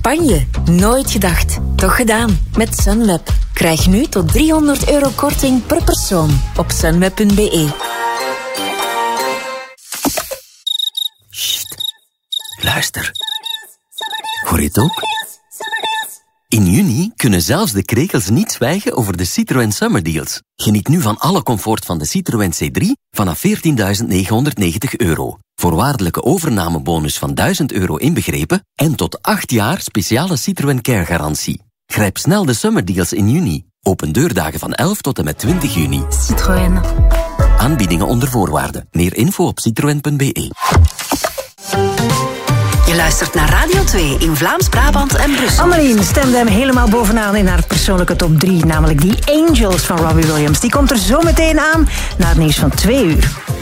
Spanje. Nooit gedacht. Toch gedaan. Met Sunweb. Krijg nu tot €300 korting per persoon op sunweb.be. Sst. Luister. Hoor je het ook? In juni kunnen zelfs de krekels niet zwijgen over de Citroën Summer Deals. Geniet nu van alle comfort van de Citroën C3 vanaf €14.990. Voorwaardelijke overnamebonus van €1000 inbegrepen en tot 8 jaar speciale Citroën Care garantie. Grijp snel de Summer Deals in juni. Open deurdagen van 11 tot en met 20 juni. Citroën. Aanbiedingen onder voorwaarden. Meer info op citroen.be. Je luistert naar Radio 2 in Vlaams-Brabant en Brussel. Annelien stemde hem helemaal bovenaan in haar persoonlijke top 3, namelijk die Angels van Robbie Williams. Die komt er zo meteen aan na het nieuws van 2 uur.